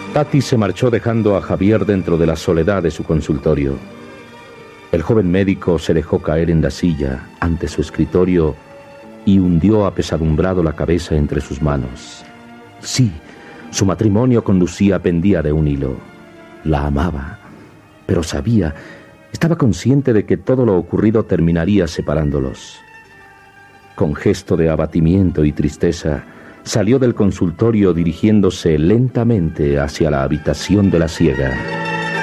Tati se marchó dejando a Javier dentro de la soledad de su consultorio. El joven médico se dejó caer en la silla ante su escritorio y hundió apesadumbrado la cabeza entre sus manos. Sí, su matrimonio con Lucía pendía de un hilo. La amaba, pero estaba consciente de que todo lo ocurrido terminaría separándolos. Con gesto de abatimiento y tristeza, salió del consultorio dirigiéndose lentamente hacia la habitación de la ciega.